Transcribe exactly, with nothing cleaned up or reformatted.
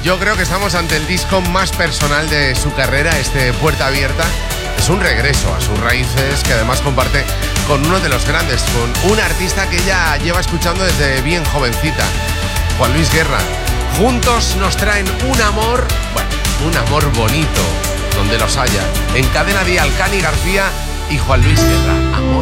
Yo creo que estamos ante el disco más personal de su carrera, este Puerta Abierta. Es un regreso a sus raíces que además comparte con uno de los grandes, con un artista que ella lleva escuchando desde bien jovencita, Juan Luis Guerra. Juntos nos traen un amor, bueno, un amor bonito, donde los haya. En Cadena Dial, Cani García y Juan Luis Guerra. Amor.